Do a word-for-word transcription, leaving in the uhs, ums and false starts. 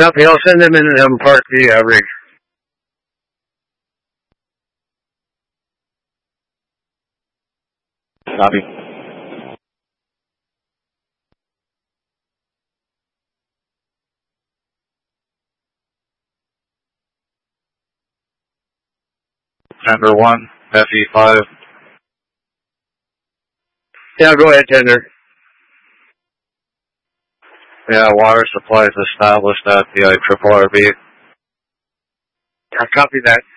Copy. I'll send them in and have them park the uh, rig. Copy. Tender one, F E five. Yeah, go ahead, tender. Yeah, water supply is established at the I R R B. I copy that.